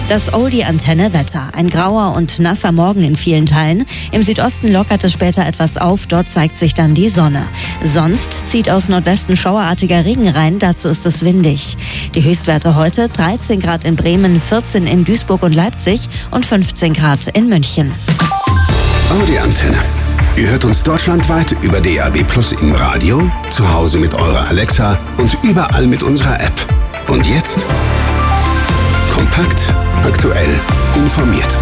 Das Oldie-Antenne-Wetter. Ein grauer und nasser Morgen in vielen Teilen. Im Südosten lockert es später etwas auf, dort zeigt sich dann die Sonne. Sonst zieht aus Nordwesten schauerartiger Regen rein, dazu ist es windig. Die Höchstwerte heute: 13 Grad in Bremen, 14 in Duisburg und Leipzig und 15 Grad in München. Audi-Antenne. Ihr hört uns deutschlandweit über DAB+ im Radio, zu Hause mit eurer Alexa und überall mit unserer App. Und jetzt kompakt, aktuell, informiert.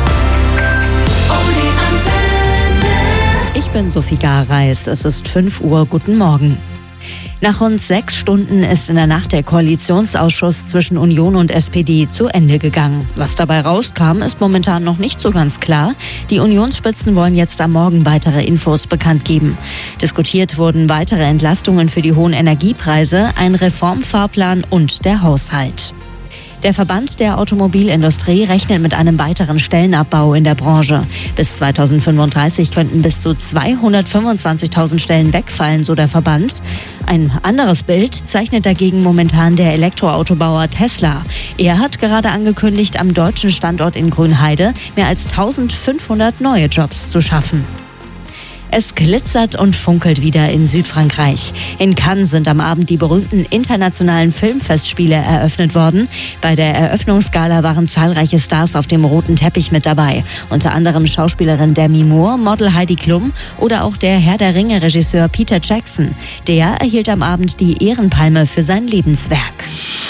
Ich bin Sophie Gareis, es ist 5 Uhr, guten Morgen. Nach rund 6 Stunden ist in der Nacht der Koalitionsausschuss zwischen Union und SPD zu Ende gegangen. Was dabei rauskam, ist momentan noch nicht so ganz klar. Die Unionsspitzen wollen jetzt am Morgen weitere Infos bekannt geben. Diskutiert wurden weitere Entlastungen für die hohen Energiepreise, ein Reformfahrplan und der Haushalt. Der Verband der Automobilindustrie rechnet mit einem weiteren Stellenabbau in der Branche. Bis 2035 könnten bis zu 225.000 Stellen wegfallen, so der Verband. Ein anderes Bild zeichnet dagegen momentan der Elektroautobauer Tesla. Er hat gerade angekündigt, am deutschen Standort in Grünheide mehr als 1.500 neue Jobs zu schaffen. Es glitzert und funkelt wieder in Südfrankreich. In Cannes sind am Abend die berühmten internationalen Filmfestspiele eröffnet worden. Bei der Eröffnungsgala waren zahlreiche Stars auf dem roten Teppich mit dabei. Unter anderem Schauspielerin Demi Moore, Model Heidi Klum oder auch der Herr der Ringe-Regisseur Peter Jackson. Der erhielt am Abend die Ehrenpalme für sein Lebenswerk.